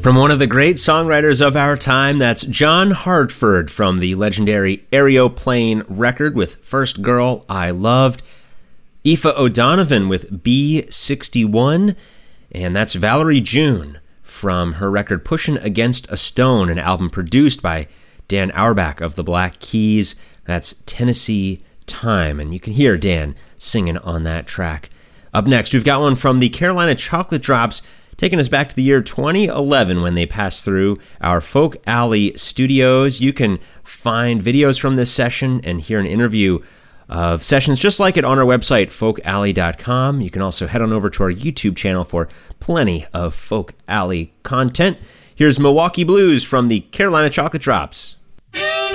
From one of the great songwriters of our time, that's John Hartford from the legendary Aeroplane record with First Girl I Loved. Aoife O'Donovan with B61, and that's Valerie June from her record Pushin' Against a Stone, an album produced by Dan Auerbach of the Black Keys. That's Tennessee Time, and you can hear Dan singing on that track. Up next, we've got one from the Carolina Chocolate Drops, taking us back to the year 2011 when they passed through our Folk Alley studios. You can find videos from this session and hear an interview of sessions just like it on our website, folkalley.com. You can also head on over to our YouTube channel for plenty of Folk Alley content. Here's Milwaukee Blues from the Carolina Chocolate Drops.